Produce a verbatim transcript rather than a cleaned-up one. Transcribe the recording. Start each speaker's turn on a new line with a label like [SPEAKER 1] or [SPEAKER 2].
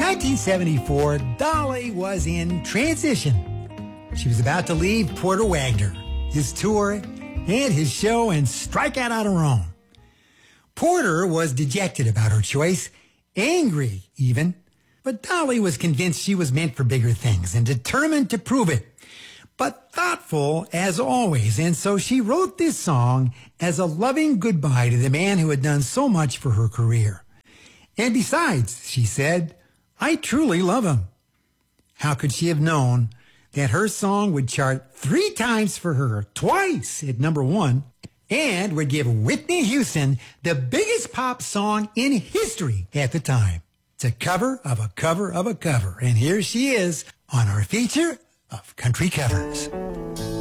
[SPEAKER 1] nineteen seventy-four, Dolly was in transition. She was about to leave Porter Wagoner, his tour, and his show, and strike out on her own. Porter was dejected about her choice, angry even, but Dolly was convinced she was meant for bigger things and determined to prove it. But thoughtful as always, and so she wrote this song as a loving goodbye to the man who had done so much for her career. And besides, she said, I truly love him. How could she have known that her song would chart three times for her, twice at number one, and would give Whitney Houston the biggest pop song in history at the time? It's a cover of a cover of a cover, and here she is on our feature of country covers.